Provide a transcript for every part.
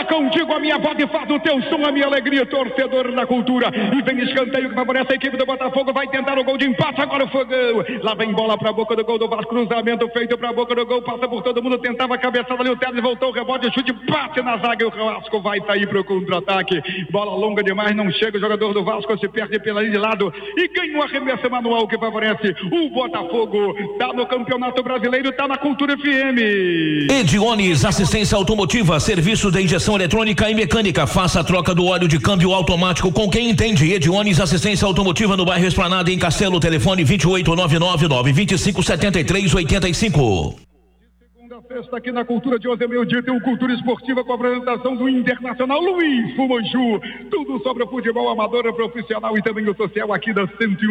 contigo a minha voz de fato, o teu som, a minha alegria, torcedor da cultura. E vem escanteio que favorece a equipe do Botafogo, vai tentar o gol de empate, agora o Fogão. Lá vem bola pra boca do gol do Vasco, cruzamento feito pra boca do gol, passa por todo mundo, tentava a cabeçada ali, o Teles voltou, o rebote, o chute, bate na zaga e o Vasco vai sair pro contra-ataque. Bola longa demais, não chega o jogador do Vasco, se perde pela linha de lado e ganha o arremesso manual que favorece o Botafogo. Tá no Campeonato Brasileiro, tá na Cultura FM. Ediones, assistência automotiva, serviço de injeção eletrônica e mecânica. Faça a troca do óleo de câmbio automático com quem entende. Ediones, assistência automotiva no bairro Esplanada, em Castelo, telefone 28999257385. Festa aqui na Cultura de hoje é meio-dia, tem o Cultura Esportiva com a apresentação do Internacional Luiz Fumanchu. Tudo sobre o futebol amador, profissional e também o social aqui da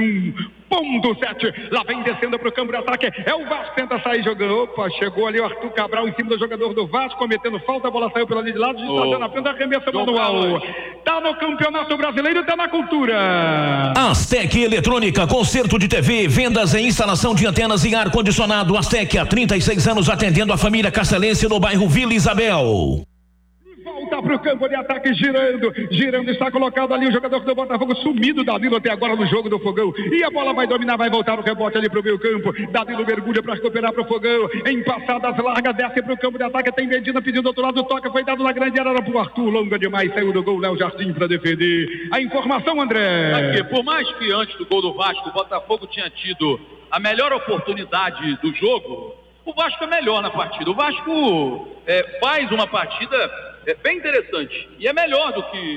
101.7. Lá vem descendo pro campo de ataque, é o Vasco, tenta sair jogando. Opa, chegou ali o Arthur Cabral em cima do jogador do Vasco, cometendo falta, a bola saiu pela linha de lado, está na frente, arremesso manual. Tá no Campeonato Brasileiro, tá na Cultura. Aztec Eletrônica, conserto de TV, vendas e instalação de antenas em ar-condicionado. Aztec, há 36 anos atendendo a família castelense no bairro Vila Isabel. Volta pro campo de ataque, girando, está colocado ali o jogador do Botafogo, sumido Danilo até agora no jogo do Fogão, e a bola vai dominar, vai voltar o rebote ali pro meio campo, Danilo mergulha para recuperar pro Fogão, em passadas largas, desce pro campo de ataque, tem Medina pedindo do outro lado, toca, foi dado na grande área pro Arthur, longa demais, saiu do gol, Léo Jardim para defender. A informação, André. Aqui, por mais que antes do gol do Vasco, o Botafogo tinha tido a melhor oportunidade do jogo, o Vasco é melhor na partida. O Vasco faz uma partida bem interessante e é melhor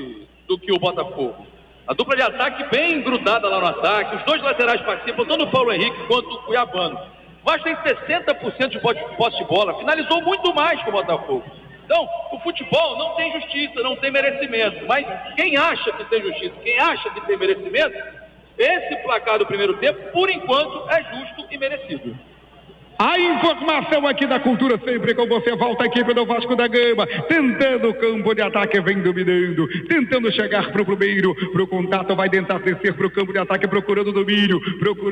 do que o Botafogo. A dupla de ataque bem grudada lá no ataque, os dois laterais participam, tanto o Paulo Henrique quanto o Cuiabano. O Vasco tem 60% de posse de bola, finalizou muito mais que o Botafogo. Então, o futebol não tem justiça, não tem merecimento, mas quem acha que tem justiça, quem acha que tem merecimento, esse placar do primeiro tempo, por enquanto, é justo e merecido. A informação aqui da Cultura sempre com você, volta a equipe do Vasco da Gama, tentando o campo de ataque, vem dominando, tentando chegar pro primeiro, pro contato, vai tentar descer pro campo de ataque, procurando domínio,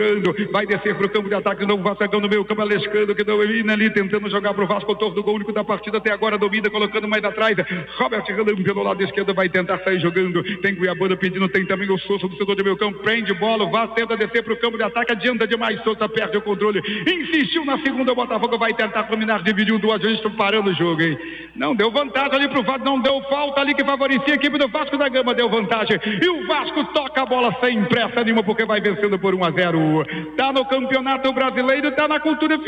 vai descer pro campo de ataque, novo Vascão no meio campo, Alescando, que domina ali, tentando jogar pro Vasco, autor do gol único da partida até agora, domina, colocando mais atrás, Robert Randam pelo lado esquerdo, vai tentar sair jogando, tem Cuiabano pedindo, tem também o Souza do setor de meio campo, prende bola, o Vasco tenta descer pro campo de ataque, adianta demais, Souza perde o controle, insistiu na segunda, o Botafogo vai tentar combinar, dividiu duas vezes, parando o jogo, hein? Não deu vantagem ali pro Vasco, não deu falta ali que favorecia a equipe do Vasco da Gama, deu vantagem, e o Vasco toca a bola sem pressa nenhuma, porque vai vencendo por 1-0. Tá no Campeonato Brasileiro, tá na Cultura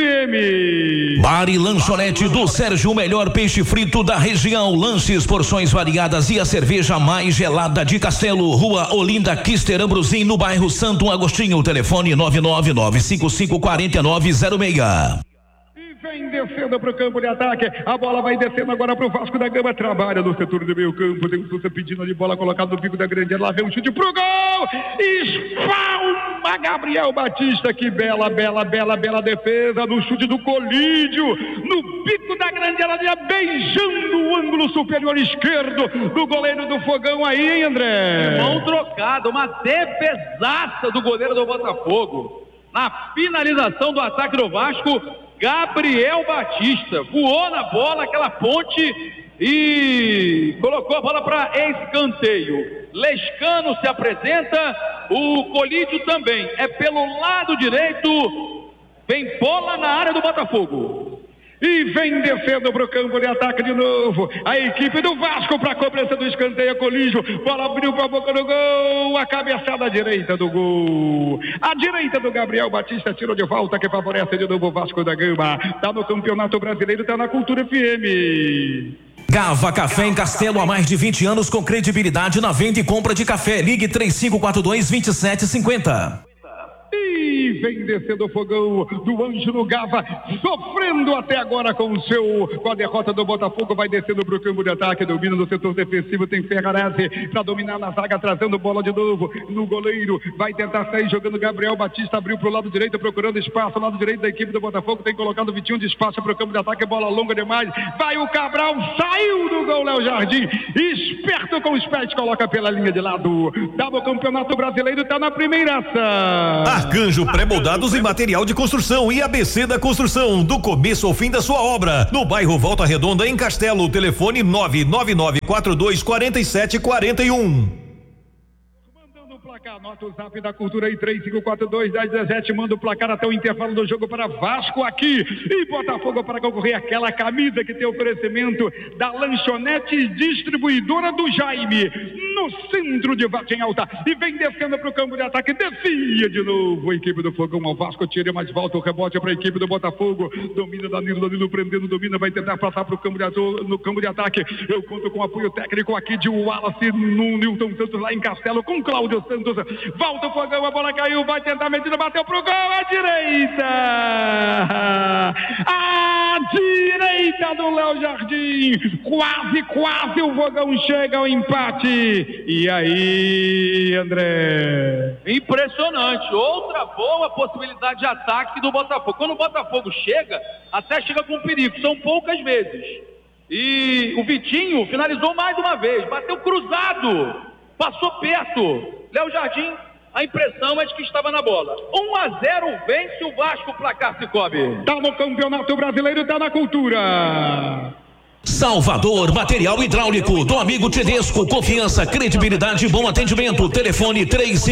FM. Bar e lanchonete do Sérgio, o melhor peixe frito da região, lanches, porções variadas e a cerveja mais gelada de Castelo, Rua Olinda Kister Ambrosini, no bairro Santo Agostinho, telefone 999554906. Vem descendo pro campo de ataque, a bola vai descendo agora pro Vasco da Gama, trabalha no setor do meio campo, tem o Souza pedindo ali, bola colocada no bico da grande área, lá vem um chute pro gol, espalma Gabriel Batista, que bela defesa, no chute do Colídio, no bico da grande área, beijando o ângulo superior esquerdo do goleiro do Fogão aí, hein, André? Mão trocada, uma defesaça do goleiro do Botafogo, na finalização do ataque do Vasco, Gabriel Batista voou na bola, aquela ponte, e colocou a bola para escanteio. Lescano se apresenta, o Colídio também, é pelo lado direito, vem bola na área do Botafogo. E vem descendo pro campo de ataque de novo, a equipe do Vasco para a cobrança do escanteio, Colígio, bola abriu para a boca do gol, a cabeçada à direita do gol, a direita do Gabriel Batista, tirou de volta, que favorece de novo o Vasco da Gama, tá no Campeonato Brasileiro, tá na Cultura FM. Gava Café em Castelo há mais de 20 anos com credibilidade na venda e compra de café, ligue 3542-2750. E vem descendo o Fogão do Ângelo Gava, sofrendo até agora com a derrota do Botafogo, vai descendo pro campo de ataque, domina no setor defensivo, tem Ferrarese para dominar na zaga, trazendo bola de novo no goleiro, vai tentar sair jogando Gabriel Batista, abriu pro lado direito, procurando espaço, lado direito da equipe do Botafogo, tem colocado o Vitinho de espaço pro campo de ataque, bola longa demais, vai o Cabral, saiu do gol, Léo Jardim, esperto com os pés, coloca pela linha de lado, tá no Campeonato Brasileiro, tá na primeira ação. Arcanjo pré-moldados e material de construção e ABC da construção, do começo ao fim da sua obra. No bairro Volta Redonda, em Castelo, telefone 999424741. Anota o zap da Cultura aí, 3542-1017, manda o placar até o intervalo do jogo para Vasco aqui e Botafogo para concorrer aquela camisa que tem oferecimento da lanchonete distribuidora do Jaime, no centro de Vargem Alta, e vem descendo para o campo de ataque, descia de novo a equipe do Fogão, o Vasco tira, mas volta o rebote para a equipe do Botafogo, domina Danilo prendendo, domina, vai tentar passar para o campo no campo de ataque, eu conto com o apoio técnico aqui de Wallace, no Nilton Santos lá em Castelo, com Cláudio Santos, volta o Fogão, a bola caiu, vai tentar a medida, bateu pro gol, à direita do Léo Jardim, quase o Fogão chega ao empate, e aí, André? Impressionante, outra boa possibilidade de ataque do Botafogo, quando o Botafogo chega, até chega com perigo, são poucas vezes, e o Vitinho finalizou mais uma vez, bateu cruzado, passou perto, Léo Jardim, a impressão é de que estava na bola. 1-0 vence o Vasco, placar Cicobi. Tá no Campeonato Brasileiro, tá na Cultura. Salvador, material hidráulico do amigo Tedesco, confiança, credibilidade e bom atendimento. Telefone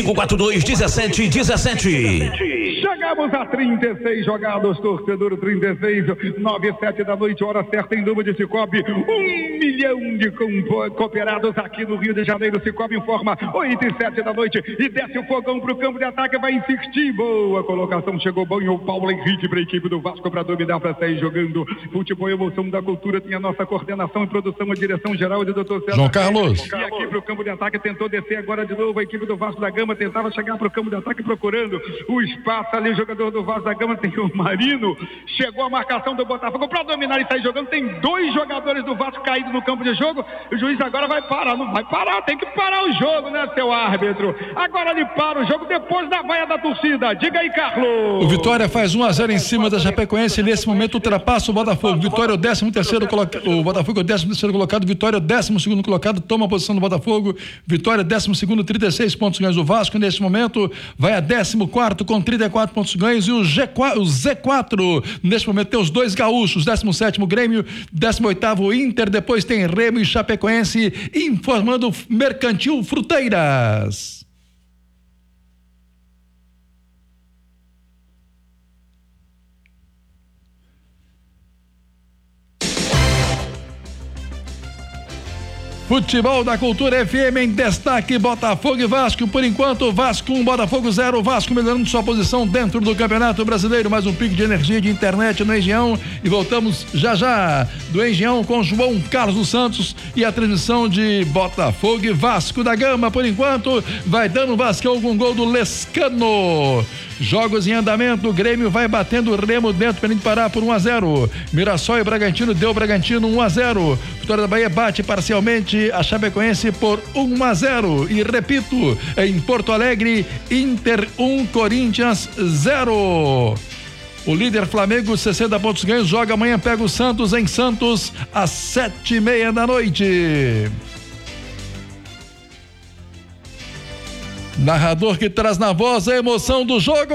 3542-1717. Chegamos a 36 jogados, torcedor 36, 9:07 da noite, hora certa em Duma de Cicobi. 1 milhão de cooperados aqui no Rio de Janeiro. Cicobi informa, 8:07 da noite, e desce o Fogão pro campo de ataque, vai insistir. Boa colocação, chegou bom o Paulo Henrique para a equipe do Vasco para dominar, para sair jogando. Futebol, emoção da cultura, tem a nossa coordenação e produção, a direção geral de Dr. César João Carlos. E aqui pro campo de ataque, tentou descer agora de novo a equipe do Vasco da Gama, tentava chegar pro campo de ataque procurando o espaço ali, o jogador do Vasco da Gama, tem o Marino, chegou a marcação do Botafogo para dominar e sair jogando, tem 2 jogadores do Vasco caídos no campo de jogo, o juiz agora vai parar, não vai parar, tem que parar o jogo, né, seu árbitro? Agora ele para o jogo depois da vaia da torcida, diga aí, Carlos. O Vitória faz 1-0 em cima da Chapecoense e nesse momento ultrapassa o Botafogo. Vitória é o 13º colocado, o Botafogo é o 13º colocado, Vitória é o 12º colocado, toma a posição do Botafogo, Vitória 12º, 36 pontos ganhos. O Vasco nesse momento vai a 14º com 34 pontos ganhos, e o Z4 nesse momento tem os 2 gaúchos, 17º Grêmio, 18º Inter, depois tem Remo e Chapecoense, informando Mercantil Fruteiras. Futebol da Cultura FM em destaque, Botafogo e Vasco. Por enquanto, Vasco 1, Botafogo 0. Vasco melhorando sua posição dentro do Campeonato Brasileiro. Mais um pico de energia de internet no Engenhão. E voltamos já do Engenhão com João Carlos dos Santos e a transmissão de Botafogo e Vasco da Gama. Por enquanto, vai dando o Vascão com gol do Lescano. Jogos em andamento, o Grêmio vai batendo o Remo dentro para parar por 1-0. Mirassol e Bragantino, deu Bragantino 1-0. Vitória da Bahia bate parcialmente a Chapecoense por 1-0. E repito, em Porto Alegre, Inter 1, Corinthians 0. O líder Flamengo, 60 pontos ganhos, joga amanhã, pega o Santos em Santos às 7:30 da noite. Narrador que traz na voz a emoção do jogo.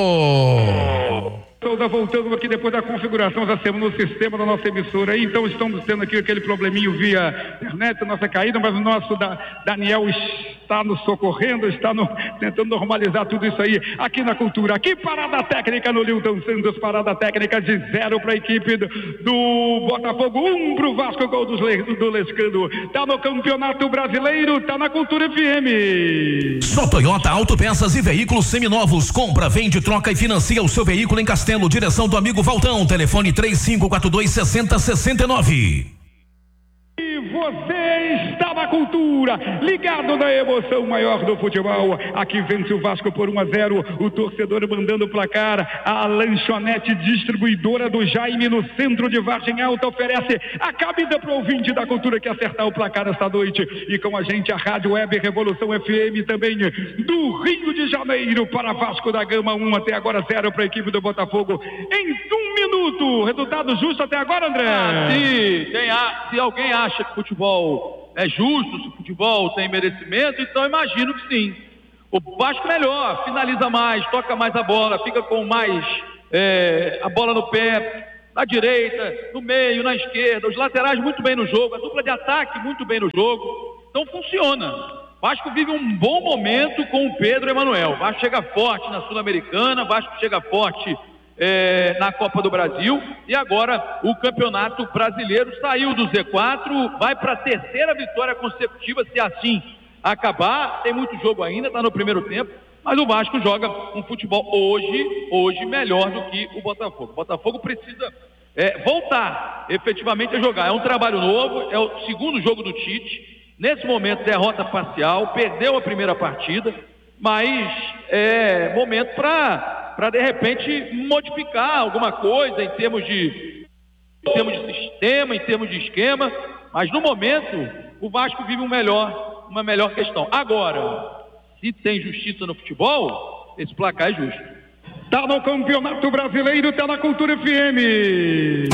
Toda voltando aqui depois da configuração da semana no sistema da nossa emissora. Então estamos tendo aqui aquele probleminho via internet, nossa caída, mas o nosso Daniel está nos socorrendo, tentando normalizar tudo isso aí aqui na Cultura. Aqui parada técnica no Nilton Santos, parada técnica de 0 para a equipe do Botafogo, 1 para o Vasco, gol do Lescano. Tá no Campeonato Brasileiro, tá na Cultura FM. Só Toyota Autopeças e veículos seminovos. Compra, vende, troca e financia o seu veículo em Castelo. Direção do amigo Valdão, telefone 3542-6069. E você está na Cultura, ligado na emoção maior do futebol. Aqui vence o Vasco por 1-0. O torcedor mandando o placar. A lanchonete distribuidora do Jaime, no centro de Vargem Alta, oferece a camisa para o ouvinte da Cultura que acertar o placar esta noite. E com a gente a Rádio Web Revolução FM também do Rio de Janeiro para Vasco da Gama, 1 até agora, 0 para a equipe do Botafogo. Em 1 minuto, resultado justo até agora, André? Se alguém acha que futebol é justo, se o futebol tem merecimento, então imagino que sim. O Vasco melhor, finaliza mais, toca mais a bola, fica com mais a bola no pé, na direita, no meio, na esquerda, os laterais muito bem no jogo, a dupla de ataque muito bem no jogo. Então funciona. O Vasco vive um bom momento com o Pedro Emanuel. O Vasco chega forte na Sul-Americana, o Vasco chega forte na Copa do Brasil, e agora o Campeonato Brasileiro saiu do Z4, vai para a terceira vitória consecutiva, se assim acabar. Tem muito jogo ainda, está no primeiro tempo, mas o Vasco joga um futebol hoje melhor do que o Botafogo. O Botafogo precisa voltar efetivamente a jogar. É um trabalho novo, é o segundo jogo do Tite. Nesse momento, derrota parcial, perdeu a primeira partida, mas é momento para de repente modificar alguma coisa em termos de sistema, em termos de esquema. Mas no momento o Vasco vive uma melhor questão. Agora, se tem justiça no futebol, esse placar é justo. Tá no Campeonato Brasileiro, tá na Cultura FM.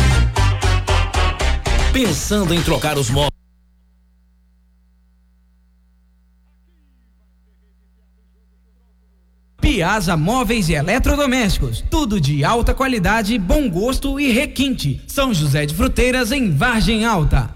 Pensando em trocar os móveis? Piazza Móveis e Eletrodomésticos, tudo de alta qualidade, bom gosto e requinte. São José de Fruteiras, em Vargem Alta.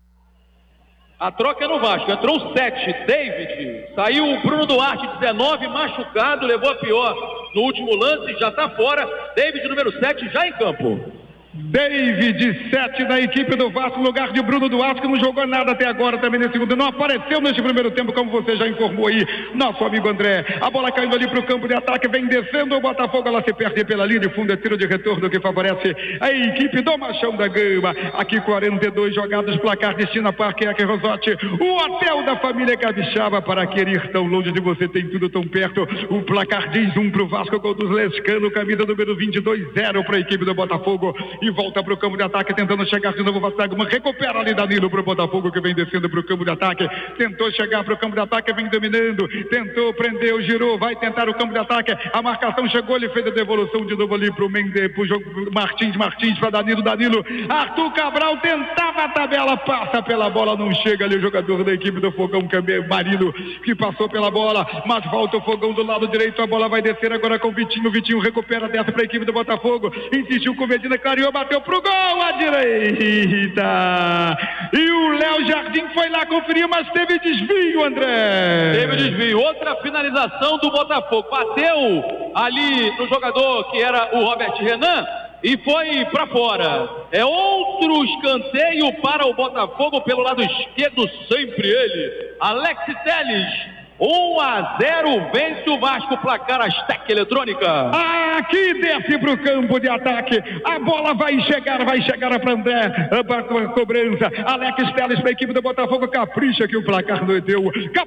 A troca é no Vasco, entrou o 7, David, saiu o Bruno Duarte, 19, machucado, levou a pior no último lance, já está fora. David, número 7, já em campo. David, 7 da equipe do Vasco, no lugar de Bruno Duarte, que não jogou nada até agora também nesse segundo, não apareceu neste primeiro tempo, como você já informou aí, nosso amigo André. A bola caindo ali para o campo de ataque, vem descendo o Botafogo, ela se perde pela linha de fundo, é tiro de retorno que favorece a equipe do Machão da Gama. Aqui 42 jogados, placar Destina Parque, Eque Rosotti, o hotel da família Capixaba, para querer tão longe de você, tem tudo tão perto. O placar diz 1 para o Vasco, gol dos Lescano, camisa número 22, 0 para a equipe do Botafogo. E volta para o campo de ataque, tentando chegar de novo o Vasco da Gama, recupera ali Danilo para o Botafogo, que vem descendo para o campo de ataque, tentou chegar para o campo de ataque, vem dominando, tentou, prendeu, girou, vai tentar o campo de ataque, a marcação chegou, ele fez a devolução de novo ali para o Mendes, para o jogo, Martins para Danilo, Arthur Cabral tentava a tabela, passa pela bola, não chega ali o jogador da equipe do Fogão, Marino, que passou pela bola, mas volta o Fogão do lado direito, a bola vai descer agora com o Vitinho recupera dessa para a equipe do Botafogo, insistiu com o Medina, clareou, bateu pro gol à direita, e o Léo Jardim foi lá conferir, mas teve desvio, André. Teve desvio, outra finalização do Botafogo, bateu ali no jogador que era o Robert Renan e foi para fora. É outro escanteio para o Botafogo pelo lado esquerdo, sempre ele, Alex Telles. 1-0, vence o Vasco, placar Azteca Eletrônica. Aqui desce para o campo de ataque, a bola vai chegar para André, para a cobrança, Alex Telles para a equipe do Botafogo, capricha que o placar não deu,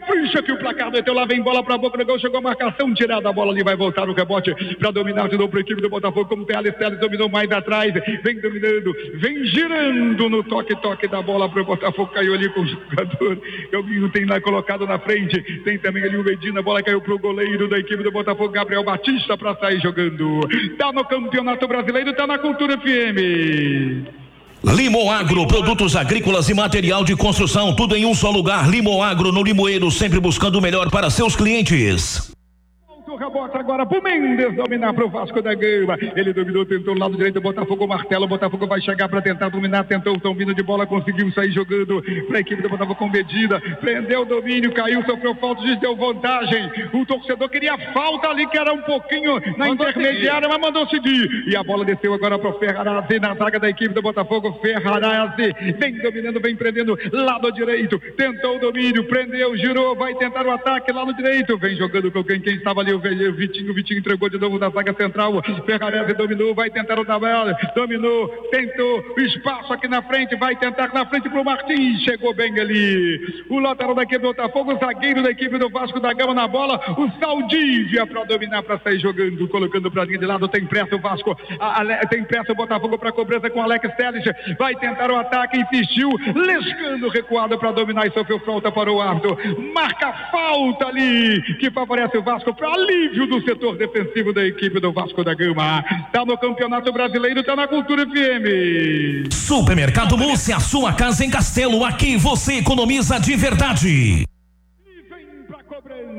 lá vem bola para a boca do gol, chegou a marcação, tirada a bola ali, vai voltar no rebote para dominar de novo para a equipe do Botafogo, como tem Alex Telles, dominou mais atrás, vem dominando, vem girando no toque da bola para o Botafogo, caiu ali com o jogador, não tem lá colocado na frente, tem também ali o Medina, a bola caiu pro goleiro da equipe do Botafogo, Gabriel Batista, para sair jogando. Tá no Campeonato Brasileiro, tá na Cultura FM. Limoagro, produtos agrícolas e material de construção, tudo em um só lugar. Limoagro no Limoeiro, sempre buscando o melhor para seus clientes. O rebote agora pro Mendes dominar pro Vasco da Gama. Ele dominou, tentou o lado direito, Botafogo martelo, Botafogo vai chegar para tentar dominar, tentou o tombino de bola, conseguiu sair jogando para a equipe do Botafogo com medida, prendeu o domínio, caiu, sofreu falta, deu vantagem. O torcedor queria falta ali, que era um pouquinho na intermediária, mas mandou seguir. E a bola desceu agora pro Ferrarazzi na zaga da equipe do Botafogo. Ferrarazzi vem dominando, vem prendendo lado direito, tentou o domínio, prendeu, girou, vai tentar o ataque lá no direito, vem jogando com quem estava ali, o Vitinho entregou de novo na zaga central, Ferrarese dominou, vai tentar o tabela, dominou, tentou, espaço aqui na frente, vai tentar na frente pro Martins, chegou bem ali, o lateral da equipe do Botafogo, o zagueiro da equipe do Vasco da Gama na bola, o Saldívia para dominar, para sair jogando, colocando pra linha de lado, tem pressa o Vasco, tem pressa o Botafogo para cobrança com Alex Telles, vai tentar o ataque, insistiu, Lescano recuado para dominar e sofreu falta para o árbitro, marca falta ali, que favorece o Vasco para alívio do setor defensivo da equipe do Vasco da Gama. Tá no Campeonato Brasileiro, tá na Cultura FM. Supermercado Mussi, a sua casa em Castelo. Aqui você economiza de verdade. E vem pra cobrança.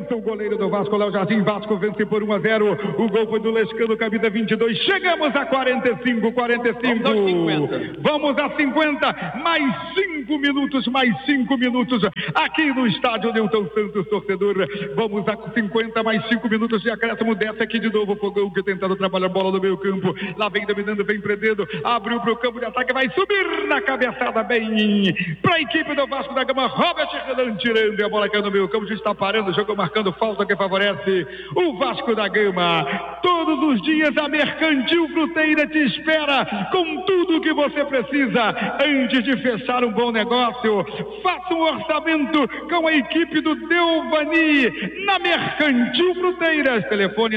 Avança o goleiro do Vasco, Léo Jardim. Vasco vence por 1-0. O gol foi do Lescano, camisa 22. Chegamos a 45. Vamos a 50. Mais 5 minutos. Aqui no estádio Newton Santos, torcedor. Vamos a 50, mais 5 minutos de acréscimo. Desce aqui de novo o Fogão, que tentando trabalhar a bola no meio campo. Lá vem dominando, vem prendendo. Abriu para o campo de ataque, vai subir na cabeçada bem para a equipe do Vasco da Gama. Robert Renan tirando a bola caiu no meio campo. Já está parando o jogo, marcando falta que favorece o Vasco da Gama. Todos os dias a Mercantil Fruteira te espera com tudo o que você precisa. Antes de fechar um bom negócio, faça um orçamento com a equipe do Delvani na Mercantil Fruteiras. Telefone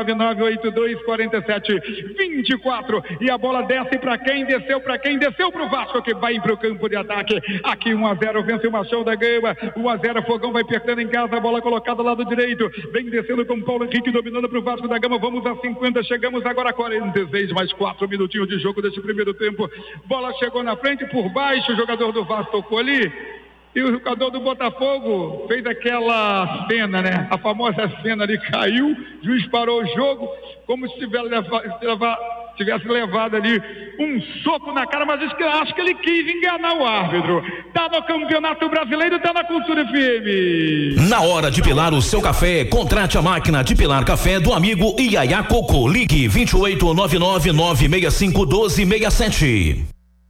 999824724. E a bola desce para quem? Desceu para quem? Desceu para o Vasco, que vai para o campo de ataque. Aqui 1-0, vence o Machão da Gama. 1-0, Fogão vai perdendo em casa. A bola colocada lado direito. Vem descendo com Paulo Henrique dominando para o Vasco da Gama. Vamos a 50, chegamos agora a 46, mais 4 minutinhos de jogo desse primeiro tempo. Bola chegou na frente, por baixo, o jogador do Vasco tocou ali. E o jogador do Botafogo fez aquela cena, né? A famosa cena ali, caiu, o juiz parou o jogo, como se tivesse levado ali um soco na cara, mas acho que ele quis enganar o árbitro. Tá no Campeonato Brasileiro, tá na Cultura FM. Na hora de pilar o seu café, contrate a máquina de pilar café do amigo Iaiá Coco. Ligue 2899651267.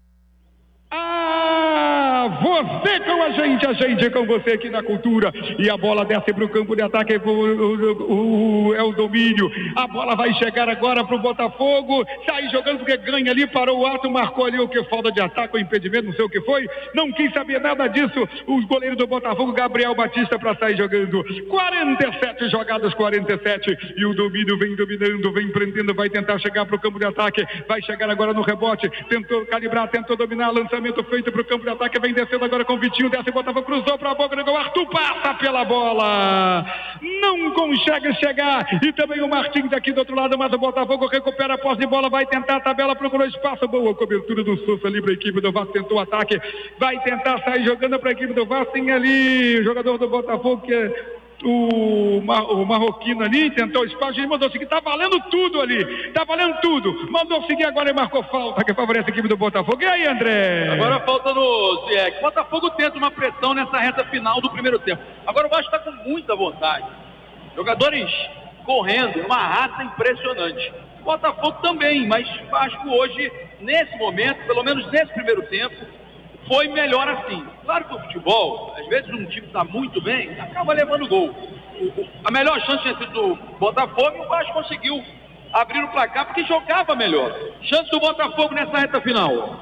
Você com a gente com você aqui na Cultura. E a bola desce para o campo de ataque. É o domínio. A bola vai chegar agora para o Botafogo. Sai jogando porque ganha ali, parou o ato, marcou ali o que? Falta de ataque ou impedimento, não sei o que foi. Não quis saber nada disso. O goleiro do Botafogo, Gabriel Batista, para sair jogando. 47 jogadas, 47. E o domínio vem dominando, vem prendendo, vai tentar chegar para o campo de ataque. Vai chegar agora no rebote. Tentou calibrar, tentou dominar. Lançamento feito para o campo de ataque. Vem descendo agora com o Vitinho, desce, Botafogo, cruzou para a boca do gol, Arthur passa pela bola, não consegue chegar, e também o Martins aqui do outro lado, mas o Botafogo recupera a posse de bola, vai tentar a tabela, procurou espaço, boa cobertura do Sousa ali para a equipe do Vasco, tentou o ataque, vai tentar sair jogando para a equipe do Vasco, tem ali o jogador do Botafogo que é o marroquino ali, tentou o espaço, ele mandou seguir, tá valendo tudo ali, tá valendo tudo, mandou seguir agora e marcou falta, que favorece a equipe do Botafogo. E aí, André? Agora falta no Ziek. Botafogo tenta uma pressão nessa reta final do primeiro tempo. Agora o Vasco está com muita vontade, jogadores correndo, uma raça impressionante. O Botafogo também, mas o Vasco hoje, nesse momento, pelo menos nesse primeiro tempo, foi melhor assim. Claro que o futebol, às vezes um time está muito bem, acaba levando gol. A melhor chance tinha sido do Botafogo e o Vasco conseguiu abrir o placar porque jogava melhor. Chance do Botafogo nessa reta final.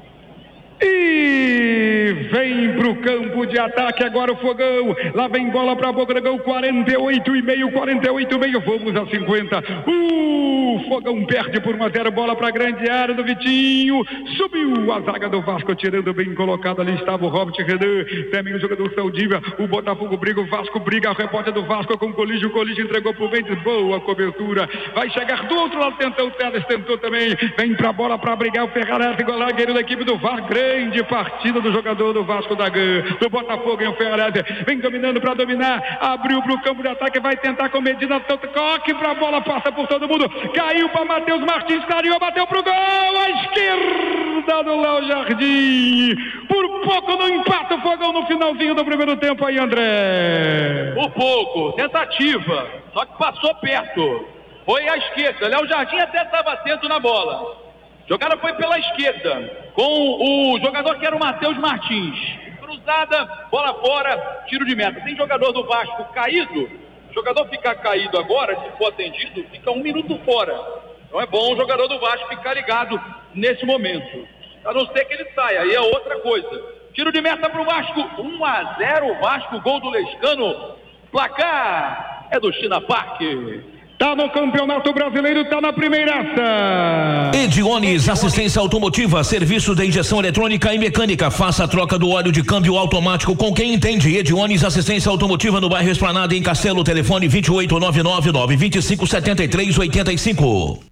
E vem pro campo de ataque agora o Fogão. Lá vem bola pra boca do gol, 48,5. Vamos a 50. O Fogão perde por 1-0. Bola pra grande área do Vitinho. Subiu a zaga do Vasco, tirando bem colocado. Ali estava o Robert Renan. Também o jogador Saldívia. O Botafogo briga, o Vasco briga. A repórter do Vasco com o Colígio. O Colígio entregou pro Mendes. Boa cobertura. Vai chegar do outro lado. Tentou o Teles, tentou também. Vem pra bola pra brigar. O Ferrarese, zagueiro da equipe do Vasco. Grande partida do jogador do Vasco da Gama, do Botafogo, em o Ferrarese, vem dominando para dominar, abriu para o campo de ataque, vai tentar com Medina, toque para a bola, passa por todo mundo, caiu para Matheus Martins, clareou, bateu para o gol, à esquerda do Léo Jardim, por pouco não empata o Fogão no finalzinho do primeiro tempo aí, André. Por pouco, tentativa, só que passou perto, foi à esquerda, Léo Jardim até estava atento na bola. Jogada foi pela esquerda, com o jogador que era o Matheus Martins. Cruzada, bola fora, tiro de meta. Tem jogador do Vasco caído, o jogador ficar caído agora, se for atendido, fica 1 minuto fora. Então é bom o jogador do Vasco ficar ligado nesse momento. A não ser que ele saia, aí é outra coisa. Tiro de meta para o Vasco, 1-0 Vasco, gol do Lescano. Placar é do China Park. Tá no Campeonato Brasileiro, tá na primeiraça. Ediones Assistência Automotiva, serviço de injeção eletrônica e mecânica. Faça a troca do óleo de câmbio automático com quem entende. Ediones Assistência Automotiva no bairro Esplanada, em Castelo. Telefone 2899-2573-85.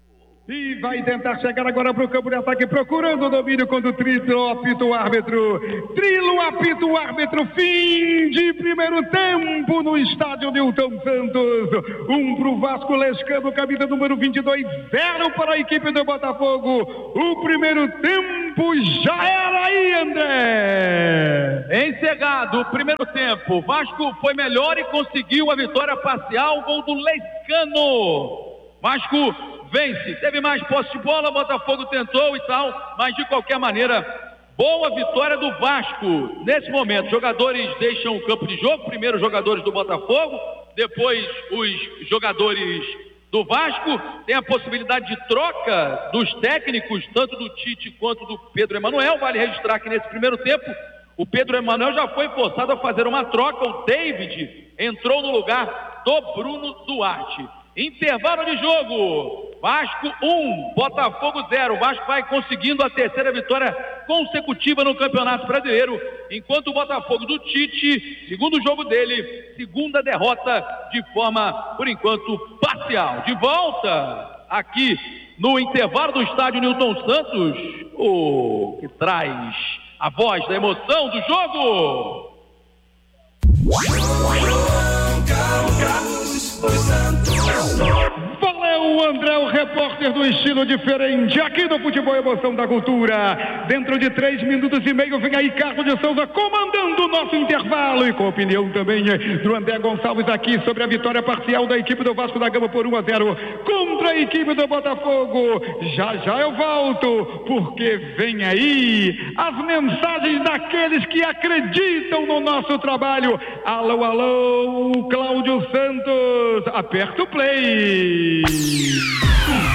E vai tentar chegar agora para o campo de ataque, procurando o domínio quando o Trilo apita o árbitro. Trilo apita o árbitro, fim de primeiro tempo no estádio Newton Santos. 1 para o Vasco, Lescano, camisa número 22, 0 para a equipe do Botafogo. O primeiro tempo já era aí, André. Encerrado o primeiro tempo, o Vasco foi melhor e conseguiu a vitória parcial, gol do Lescano. Vasco vence, teve mais posse de bola, Botafogo tentou e tal, mas de qualquer maneira, boa vitória do Vasco. Nesse momento, jogadores deixam o campo de jogo, primeiro os jogadores do Botafogo, depois os jogadores do Vasco, tem a possibilidade de troca dos técnicos, tanto do Tite quanto do Pedro Emanuel. Vale registrar que nesse primeiro tempo, o Pedro Emanuel já foi forçado a fazer uma troca, o David entrou no lugar do Bruno Duarte. Intervalo de jogo, Vasco 1, Botafogo 0. O Vasco vai conseguindo a terceira vitória consecutiva no Campeonato Brasileiro, enquanto o Botafogo do Tite, segundo jogo dele, segunda derrota de forma, por enquanto, parcial. De volta aqui no intervalo do estádio Newton Santos, o que traz a voz da emoção do jogo. Valeu, André, o repórter do estilo diferente aqui no Futebol Emoção da Cultura. Dentro de 3 minutos e meio vem aí Carlos de Souza comandando o nosso intervalo, e com a opinião também do André Gonçalves aqui sobre a vitória parcial da equipe do Vasco da Gama por 1-0 contra a equipe do Botafogo. Já eu volto, porque vem aí as mensagens daqueles que acreditam no nosso trabalho. Alô, Cláudio Santos, aperta o play.